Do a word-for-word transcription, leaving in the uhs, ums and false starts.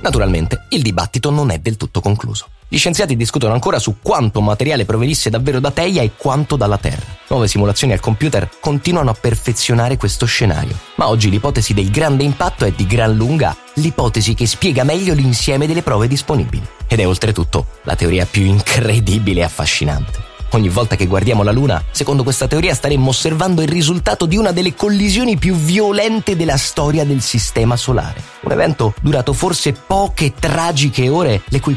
Naturalmente, il dibattito non è del tutto concluso. Gli scienziati discutono ancora su quanto materiale provenisse davvero da Theia e quanto dalla Terra. Nuove simulazioni al computer continuano a perfezionare questo scenario, ma oggi l'ipotesi del grande impatto è di gran lunga l'ipotesi che spiega meglio l'insieme delle prove disponibili. Ed è oltretutto la teoria più incredibile e affascinante. Ogni volta che guardiamo la Luna, secondo questa teoria staremmo osservando il risultato di una delle collisioni più violente della storia del Sistema Solare. Un evento durato forse poche tragiche ore, le cui